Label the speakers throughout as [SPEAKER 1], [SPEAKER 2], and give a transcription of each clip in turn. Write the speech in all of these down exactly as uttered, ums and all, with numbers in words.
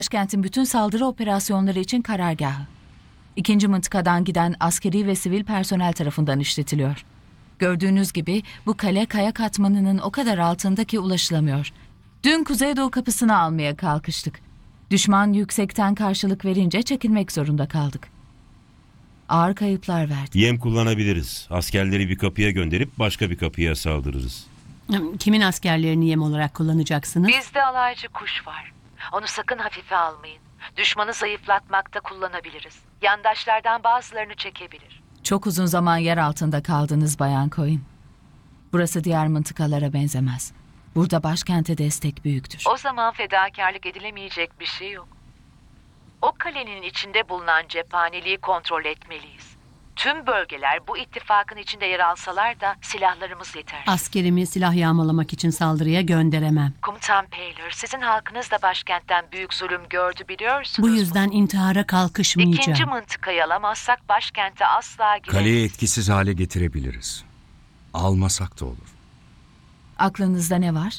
[SPEAKER 1] Başkentin bütün saldırı operasyonları için karargahı. İkinci mıntıkadan giden askeri ve sivil personel tarafından işletiliyor. Gördüğünüz gibi bu kale kaya katmanının o kadar altında ki ulaşılamıyor. Dün Kuzeydoğu kapısını almaya kalkıştık. Düşman yüksekten karşılık verince çekilmek zorunda kaldık. Ağır kayıplar verdik.
[SPEAKER 2] Yem kullanabiliriz. Askerleri bir kapıya gönderip başka bir kapıya saldırırız.
[SPEAKER 3] Kimin askerlerini yem olarak kullanacaksınız?
[SPEAKER 4] Bizde alaycı kuş var. Onu sakın hafife almayın. Düşmanı zayıflatmakta kullanabiliriz. Yandaşlardan bazılarını çekebilir.
[SPEAKER 1] Çok uzun zaman yer altında kaldınız Bayan Coyne. Burası diğer mıntıkalara benzemez. Burada başkente destek büyüktür.
[SPEAKER 4] O zaman fedakarlık edilemeyecek bir şey yok. O kalenin içinde bulunan cephaneliği kontrol etmeliyiz. Tüm bölgeler bu ittifakın içinde yer alsalar da silahlarımız yeter.
[SPEAKER 3] Askerimi silah yağmalamak için saldırıya gönderemem.
[SPEAKER 4] Komutan Paylor, sizin halkınız da başkentten büyük zulüm gördü biliyorsunuz.
[SPEAKER 3] Bu yüzden intihara kalkışmayacağım.
[SPEAKER 4] İkinci mıntıkayı alamazsak başkente asla giremeyiz.
[SPEAKER 5] Kaleyi etkisiz hale getirebiliriz. Almasak da olur.
[SPEAKER 1] Aklınızda ne var?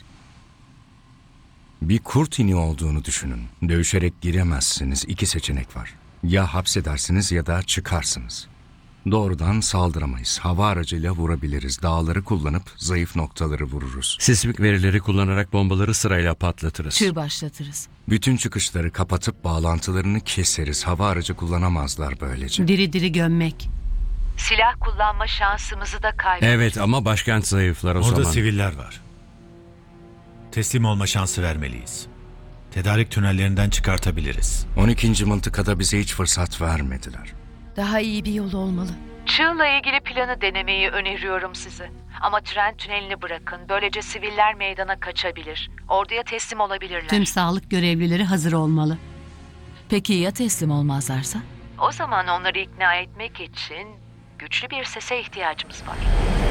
[SPEAKER 5] Bir kurt ini olduğunu düşünün. Dövüşerek giremezsiniz. İki seçenek var. Ya hapsedersiniz ya da çıkarsınız. Doğrudan saldıramayız. Hava aracıyla vurabiliriz. Dağları kullanıp zayıf noktaları vururuz.
[SPEAKER 6] Sismik verileri kullanarak bombaları sırayla patlatırız.
[SPEAKER 1] Çığ başlatırız.
[SPEAKER 5] Bütün çıkışları kapatıp bağlantılarını keseriz. Hava aracı kullanamazlar böylece.
[SPEAKER 3] Diri diri gömmek.
[SPEAKER 4] Silah kullanma şansımızı da kaybederiz.
[SPEAKER 6] Evet ama başkent zayıflar o
[SPEAKER 7] Orada
[SPEAKER 6] zaman.
[SPEAKER 7] siviller var. Teslim olma şansı vermeliyiz. Tedarik tünellerinden çıkartabiliriz.
[SPEAKER 5] on ikinci mıntıkada bize hiç fırsat vermediler.
[SPEAKER 8] Daha iyi bir yol olmalı.
[SPEAKER 4] Çığ'la ilgili planı denemeyi öneriyorum size. Ama tren tünelini bırakın. Böylece siviller meydana kaçabilir. Orduya teslim olabilirler.
[SPEAKER 3] Tüm sağlık görevlileri hazır olmalı.
[SPEAKER 1] Peki ya teslim olmazlarsa?
[SPEAKER 4] O zaman onları ikna etmek için güçlü bir sese ihtiyacımız var.